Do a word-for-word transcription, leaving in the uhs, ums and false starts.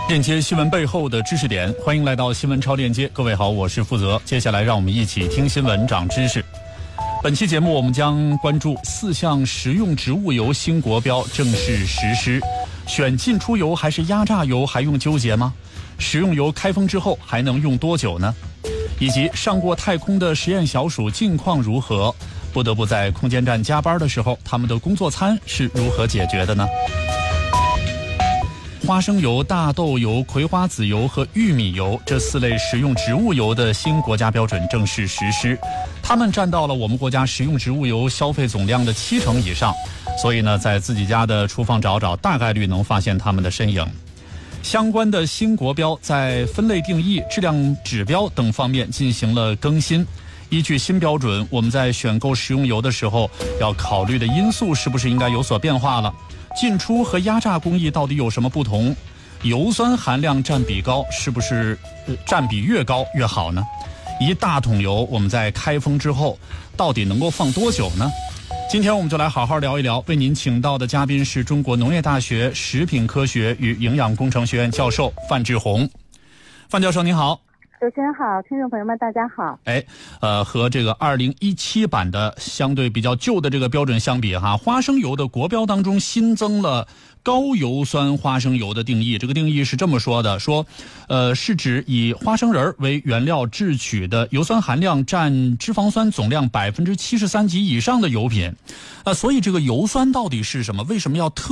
链接新闻背后的知识点，欢迎来到新闻超链接。各位好，我是负责。接下来让我们一起听新闻长知识。本期节目我们将关注四项食用植物油新国标正式实施，选进出油还是压榨油还用纠结吗？食用油开封之后还能用多久呢？以及上过太空的实验小鼠近况如何？不得不在空间站加班的时候，他们的工作餐是如何解决的呢？花生油、大豆油、葵花籽油和玉米油这四类食用植物油的新国家标准正式实施，它们占到了我们国家食用植物油消费总量的七成以上，所以呢，在自己家的厨房找找，大概率能发现它们的身影。相关的新国标在分类定义、质量指标等方面进行了更新。依据新标准，我们在选购食用油的时候，要考虑的因素是不是应该有所变化了？进出和压榨工艺到底有什么不同？油酸含量占比高，是不是、呃、占比越高越好呢？一大桶油我们在开封之后到底能够放多久呢？今天我们就来好好聊一聊。为您请到的嘉宾是中国农业大学食品科学与营养工程学院教授范志红。范教授您好。 主持人好，听众朋友们大家好。 哎，呃，和这个二零一七版的相对比较旧的这个标准相比哈，花生油的国标当中新增了高油酸花生油的定义。这个定义是这么说的，说，呃，是指以花生仁为原料制取的油酸含量占脂肪酸总量百分之七十三及以上的油品。呃，所以这个油酸到底是什么？为什么要特